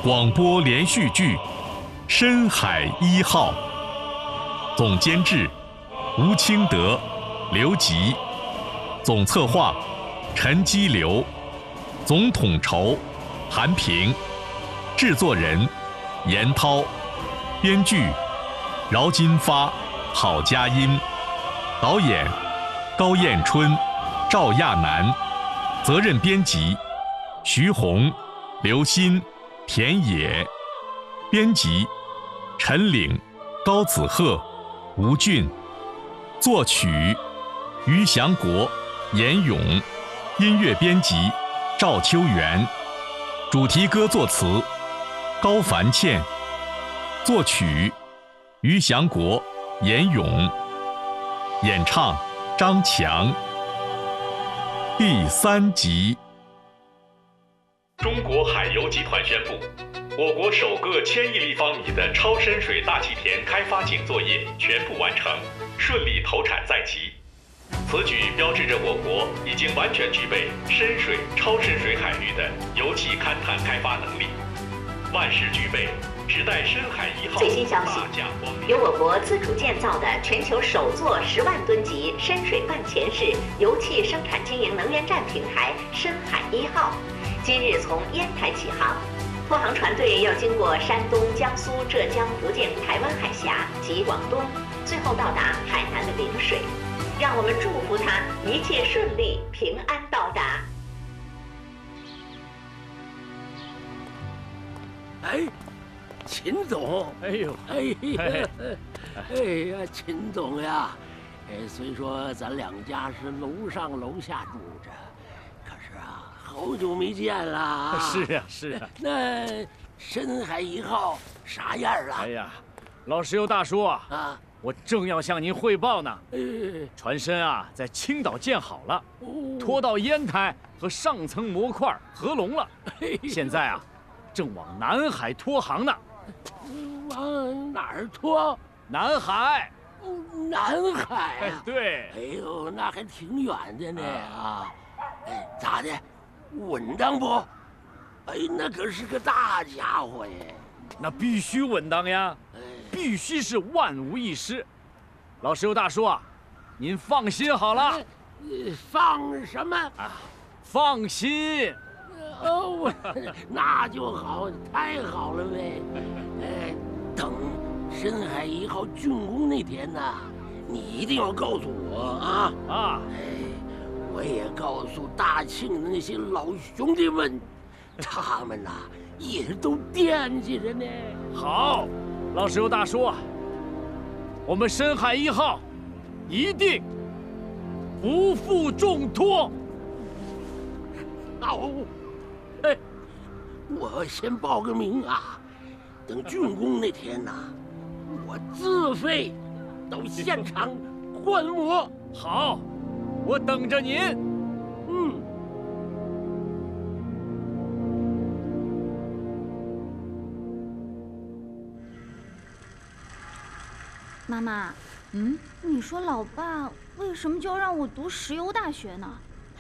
广播连续剧《深海一号》，总监制吴清德、刘吉，总策划陈基流，总统筹韩平，制作人严涛，编剧饶金发、郝佳音，导演高彦春、赵亚楠，责任编辑徐红、刘鑫、田野，编辑陈岭、高子鹤、吴俊，作曲于祥国、严勇，音乐编辑赵秋元，主题歌作词高凡倩，作曲于祥国、严勇，演唱张强。第3集。中国海油集团宣布，我国首个1000亿立方米的超深水大气田开发井作业全部完成，顺利投产在即。此举标志着我国已经完全具备深水、超深水海域的油气勘探开发能力，万事俱备，只待深海1号。 最新消息，由我国自主建造的全球首座10万吨级深水半潜式油气生产经营能源站平台深海1号。今日从烟台起航，拖航船队要经过山东、江苏、浙江、福建、台湾海峡及广东，最后到达海南的陵水。让我们祝福他一切顺利，平安到达。 哎，秦总，哎呦，哎呀，哎呀，秦总呀，虽说咱两家是楼上楼下住着，可是啊，好久没见了。 是啊，是啊。 那深海1号啥样了？ 哎呀，老石油大叔啊，我正要向您汇报呢。船身啊，在青岛建好了，拖到烟台和上层模块合拢了，现在啊，正往南海拖航呢。 往哪儿拖？ 南海。 南海啊？ 对。 哎呦，那还挺远的呢啊！哎，咋的？稳当不？哎，那可是个大家伙耶！ 那必须稳当呀，必须是万无一失。老石油大叔啊，您放心好了。 放什么啊？放心。 哦，那就好，太好了呗。等深海1号竣工那天呢，你一定要告诉我啊！我也告诉大庆的那些老兄弟们，他们呐也都惦记着呢。 好，老石油大叔，我们深海1号一定不负重托。 好，我先报个名啊，等竣工那天呐，我自费到现场观摩。 好，我等着您。 妈妈，你说老爸为什么就要让我读石油大学呢？